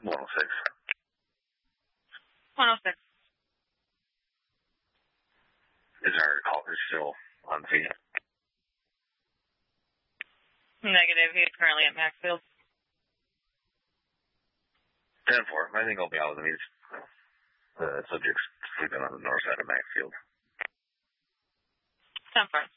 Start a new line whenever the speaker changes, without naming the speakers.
106.
106.
Is our caller still on scene?
Negative. He's currently at Maxfield.
10-4. I think I'll be out with him. The subject's sleeping on the north side of Maxfield.
10-4.